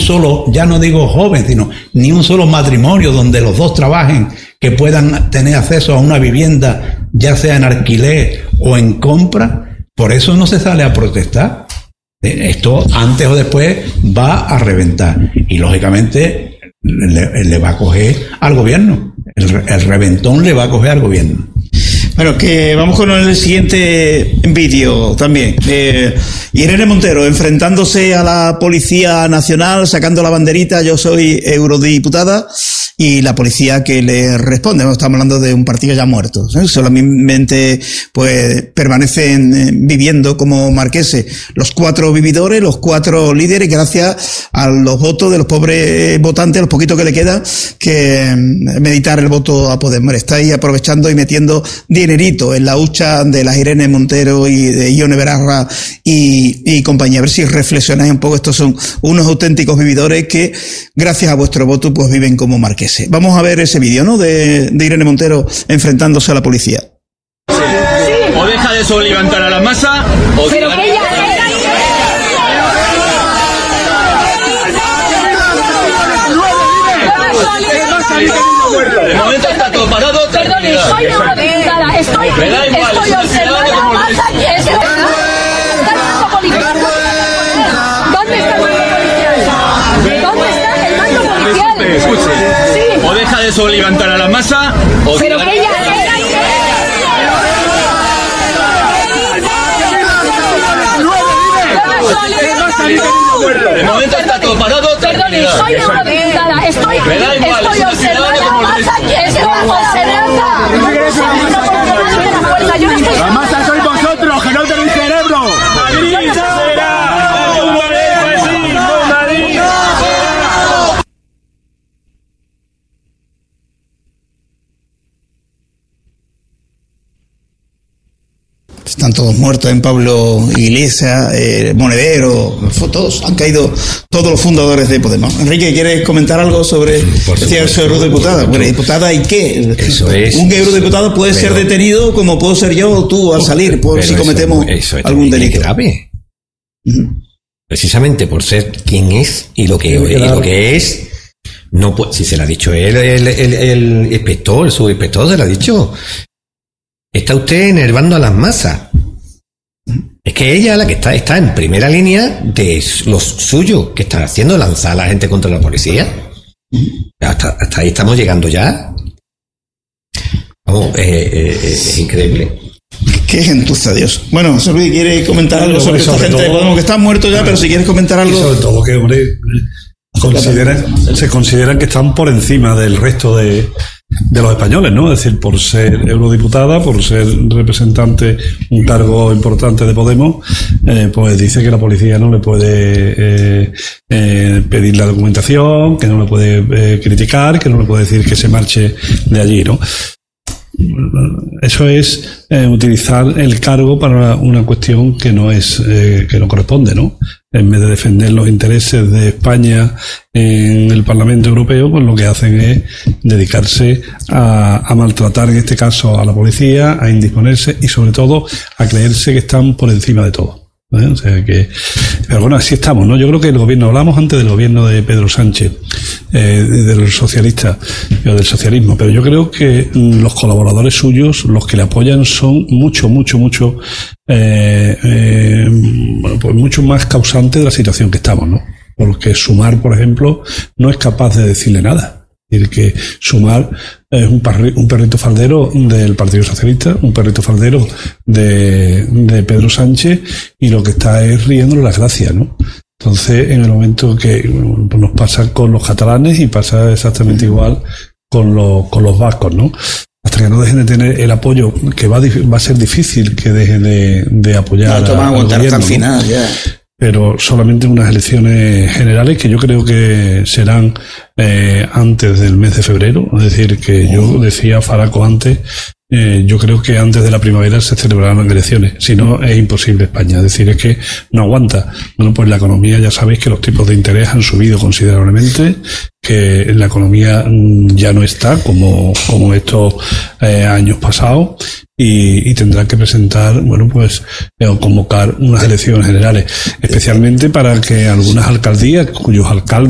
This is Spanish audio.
solo, ya no digo joven, sino ni un solo matrimonio donde los dos trabajen, que puedan tener acceso a una vivienda, ya sea en alquiler o en compra. Por eso no se sale a protestar. Esto antes o después va a reventar y lógicamente le va a coger al gobierno. El reventón le va a coger al gobierno. Bueno, que vamos con el siguiente vídeo también. Irene Montero enfrentándose a la Policía Nacional, sacando la banderita, yo soy eurodiputada, y la policía que le responde. Estamos hablando de un partido ya muerto, ¿eh? Solamente pues permanecen viviendo como marqueses los 4 vividores, los 4 líderes, gracias a los votos de los pobres votantes, los poquitos que le quedan, que meditar el voto a Podemos. Estáis aprovechando y metiendo dinerito en la hucha de las Irene Montero y de Ione Belarra y compañía. A ver si reflexionáis un poco. Estos son unos auténticos vividores que, gracias a vuestro voto, pues viven como marqueses. Vamos a ver ese vídeo, ¿no? De Irene Montero enfrentándose a la policía. Sí. O deja de eso levantar a la masa, o pero que ella... De momento está todo parado. Perdón, soy eurodiputada, estoy observando la masa que es... ¿Dónde está el mando policial? ¿Dónde está el mando policial? Escuche. Sí. O deja de eso levantar a la masa, o... Pero que ella... De momento está todo parado. Perdón, soy eurodiputada, estoy observando la masa que es la masa sois vosotros, que no tenéis cerebro. Madrid será un fascismo, Madrid. Están todos muertos en Pablo Iglesias, Monedero, todos, han caído todos los fundadores de Podemos. Enrique, ¿quieres comentar algo sobre esa eurodiputada? Bueno, diputada, ¿y qué? Eso es. Un eurodiputado puede ser detenido como puedo ser yo o tú al salir, por si cometemos algún delito. Grave. Precisamente por ser quien es y lo que es. No, si se lo ha dicho el inspector, el subinspector se lo ha dicho. Está usted enervando a las masas. Es que ella la que está en primera línea de los suyos, que está haciendo lanzar a la gente contra la policía. Hasta ahí estamos llegando ya. Vamos, es increíble. Qué gentuza, Dios. Bueno, José Luis, ¿quiere comentar algo sobre esta gente de Podemos que está muerto ya, pero si quieres comentar algo? Y sobre todo que, hombre, se consideran que están por encima del resto de los españoles, ¿no? Es decir, por ser eurodiputada, por ser representante, un cargo importante de Podemos, pues dice que la policía no le puede pedir la documentación, que no le puede criticar, que no le puede decir que se marche de allí, ¿no? Eso es utilizar el cargo para una cuestión que no es que no corresponde, ¿no? En vez de defender los intereses de España en el Parlamento Europeo, pues lo que hacen es dedicarse a maltratar, en este caso, a la policía, a indisponerse y, sobre todo, a creerse que están por encima de todo. O sea que, pero bueno, así estamos, ¿no? Yo creo que el gobierno, hablamos antes del gobierno de Pedro Sánchez, del socialista, o del socialismo, pero yo creo que los colaboradores suyos, los que le apoyan, son mucho más causantes de la situación que estamos, ¿no? Porque Sumar, por ejemplo, no es capaz de decirle nada. Es decir, que Sumar es un perrito faldero del Partido Socialista, un perrito faldero de Pedro Sánchez, y lo que está es riéndole las gracias, ¿no? Entonces, en el momento que nos pasa con los catalanes y pasa exactamente igual con los vascos, ¿no? Hasta que no dejen de tener el apoyo, que va a ser difícil que dejen de apoyar al gobierno, hasta el final, ya. Pero solamente unas elecciones generales que yo creo que serán antes del mes de febrero. Es decir, que yo decía Faraco antes, yo creo que antes de la primavera se celebrarán las elecciones. Si no, es imposible España. Es decir, es que no aguanta. Bueno, pues la economía, ya sabéis que los tipos de interés han subido considerablemente, que la economía ya no está como estos años pasados, y tendrán que presentar, bueno, pues convocar unas elecciones generales, especialmente para que algunas alcaldías cuyos alcaldes